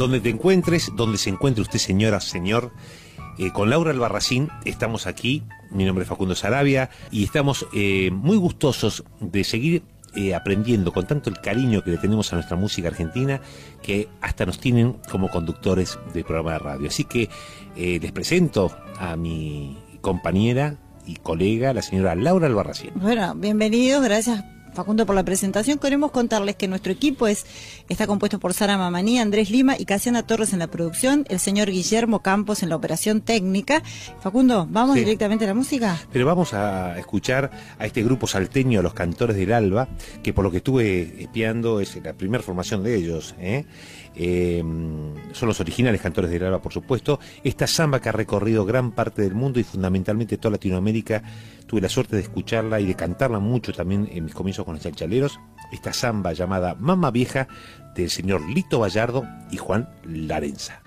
donde te encuentres, donde se encuentre usted, señora, señor, con Laura Albarracín estamos aquí. Mi nombre es Facundo Sarabia y estamos muy gustosos de seguir aprendiendo con tanto el cariño que le tenemos a nuestra música argentina, que hasta nos tienen como conductores de programa de radio. Así que les presento a mi compañera y colega, la señora Laura Albarracín. Bueno, bienvenidos, gracias Facundo por la presentación. Queremos contarles que nuestro equipo está compuesto por Sara Mamaní, Andrés Lima y Casiana Torres en la producción, el señor Guillermo Campos en la operación técnica. Facundo, ¿vamos directamente a la música? Pero vamos a escuchar a este grupo salteño, Los Cantores del Alba, que por lo que estuve espiando es la primera formación de ellos, son los originales Cantores del Alba, por supuesto. Esta samba que ha recorrido gran parte del mundo y fundamentalmente toda Latinoamérica, tuve la suerte de escucharla y de cantarla mucho también en mis comienzos con los chalchaleros. Esta samba llamada Mamá Vieja, del señor Lito Vallardo y Juan Larenza.